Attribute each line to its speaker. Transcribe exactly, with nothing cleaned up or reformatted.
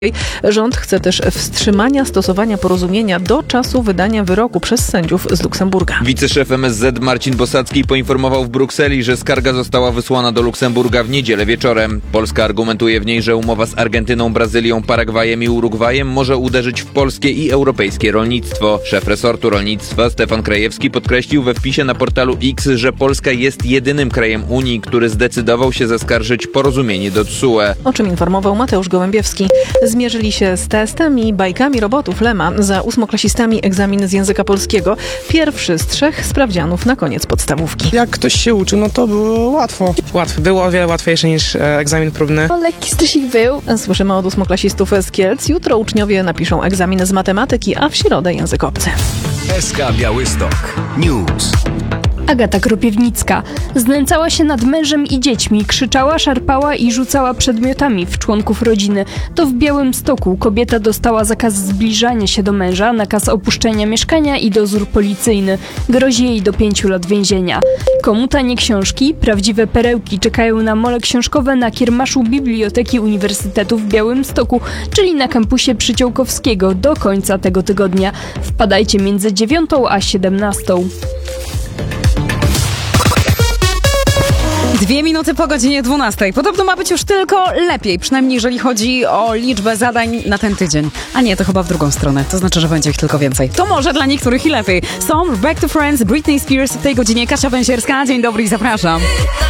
Speaker 1: Rząd chce też wstrzymania stosowania porozumienia do czasu wydania wyroku przez sędziów z Luksemburga.
Speaker 2: Wiceszef M S Z Marcin Bosacki poinformował w Brukseli, że skarga została wysłana do Luksemburga w niedzielę wieczorem. Polska argumentuje w niej, że umowa z Argentyną, Brazylią, Paragwajem i Urugwajem może uderzyć w polskie i europejskie rolnictwo. Szef resortu rolnictwa Stefan Krajewski podkreślił we wpisie na portalu X, że Polska jest jedynym krajem Unii, który zdecydował się zaskarżyć porozumienie do T S U E.
Speaker 1: O czym informował Mateusz Gołębiewski. Zmierzyli się z testem i bajkami robotów Lema. Za ósmoklasistami egzamin z języka polskiego. Pierwszy z trzech sprawdzianów na koniec podstawówki.
Speaker 3: Jak ktoś się uczył, no to było łatwo. Łatwo. Było o wiele łatwiejsze niż e, egzamin próbny.
Speaker 4: No, lekki stresik był.
Speaker 1: Słyszymy od ósmoklasistów z Kielc. Jutro uczniowie napiszą egzamin z matematyki, a w środę język obcy.
Speaker 5: S K Białystok News.
Speaker 6: Agata Kropiewnicka znęcała się nad mężem i dziećmi, krzyczała, szarpała i rzucała przedmiotami w członków rodziny. To w Białymstoku kobieta dostała zakaz zbliżania się do męża, nakaz opuszczenia mieszkania i dozór policyjny. Grozi jej do pięciu lat więzienia. Komu tanie książki? Prawdziwe perełki czekają na mole książkowe na kiermaszu Biblioteki Uniwersytetu w Białymstoku, czyli na kampusie Przyciółkowskiego do końca tego tygodnia. Wpadajcie między dziewiątą a siedemnastą.
Speaker 7: Dwie minuty po godzinie dwunastej. Podobno ma być już tylko lepiej, przynajmniej jeżeli chodzi o liczbę zadań na ten tydzień. A nie, to chyba w drugą stronę. To znaczy, że będzie ich tylko więcej. To może dla niektórych i lepiej. Są Back to Friends, Britney Spears w tej godzinie. Kasia Węsierska. Dzień dobry i zapraszam.